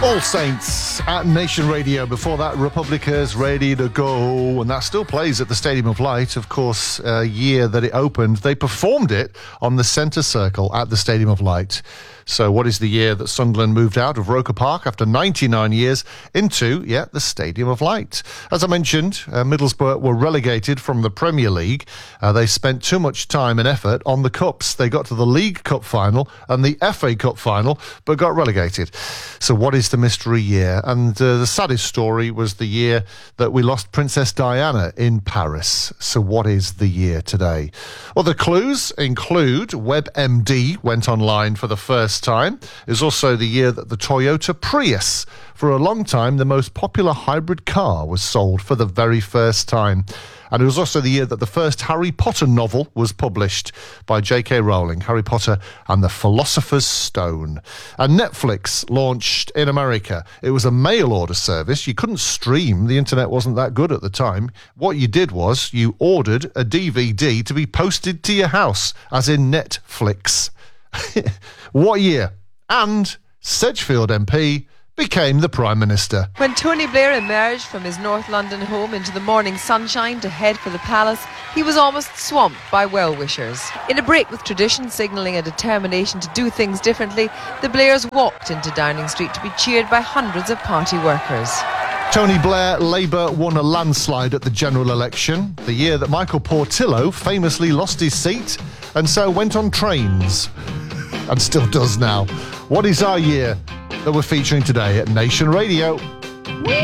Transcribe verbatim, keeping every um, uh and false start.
All Saints at Nation Radio. Before that, Republica's Ready to Go. And that still plays at the Stadium of Light. Of course, a year that it opened, they performed it on the centre circle at the Stadium of Light. So what is the year that Sunderland moved out of Roker Park after ninety-nine years into, yeah, the Stadium of Light? As I mentioned, uh, Middlesbrough were relegated from the Premier League. Uh, they spent too much time and effort on the cups. They got to the League Cup final and the F A Cup final, but got relegated. So what is the mystery year? And uh, the saddest story was the year that we lost Princess Diana in Paris. So what is the year today? Well, the clues include WebMD went online for the first time. Is also the year that the Toyota Prius, for a long time the most popular hybrid car, was sold for the very first time. And it was also the year that the first Harry Potter novel was published by J K Rowling, Harry Potter and the Philosopher's Stone. And Netflix launched in America. It was a mail order service. You couldn't stream. The internet wasn't that good at the time. What you did was you ordered a D V D to be posted to your house, as in Netflix. What year? And Sedgefield M P became the Prime Minister. When Tony Blair emerged from his North London home into the morning sunshine to head for the palace, he was almost swamped by well-wishers. In a break with tradition signalling a determination to do things differently, the Blairs walked into Downing Street to be cheered by hundreds of party workers. Tony Blair, Labour won a landslide at the general election, the year that Michael Portillo famously lost his seat and so went on trains, and still does now. What is our year that we're featuring today at Nation Radio?